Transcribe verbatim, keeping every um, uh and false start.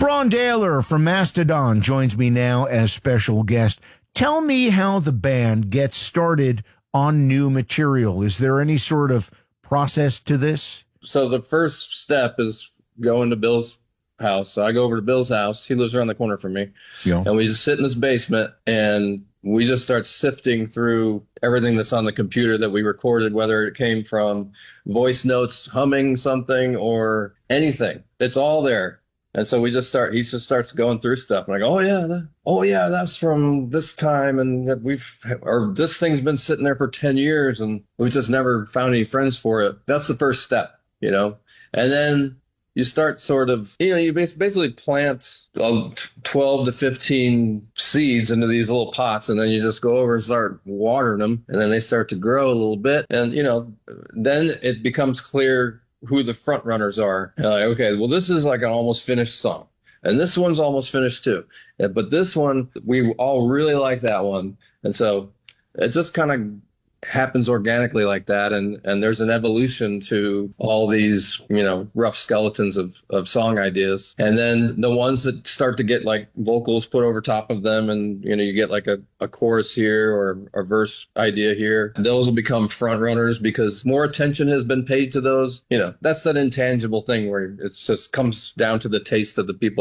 Brann Dailor from Mastodon joins me now as special guest. Tell me how the band gets started on new material. Is there any sort of process to this? So the first step is going to Bill's house. So I go over to Bill's house. He lives around the corner from me. Yeah. And we just sit in his basement and we just start sifting through everything that's on the computer that we recorded, whether it came from voice notes, humming something or anything. It's all there. And so we just start, he just starts going through stuff. And I go, oh yeah, that, oh yeah, that's from this time. And we've, or this thing's been sitting there for ten years and we've just never found any friends for it. That's the first step, you know? And then you start sort of, you know, you basically plant twelve to fifteen seeds into these little pots, and then you just go over and start watering them, and then they start to grow a little bit. And, you know, then it becomes clear who the front runners are. Uh, okay, well, this is like an almost finished song. And this one's almost finished too. But this one, we all really like that one. And so it just kind of happens organically like that, and and there's an evolution to all these, you know, rough skeletons of of song ideas. And then the ones that start to get like vocals put over top of them, and you know, you get like a, a chorus here or a verse idea here, those will become front runners because more attention has been paid to those. You know, that's that intangible thing where it just comes down to the taste of the people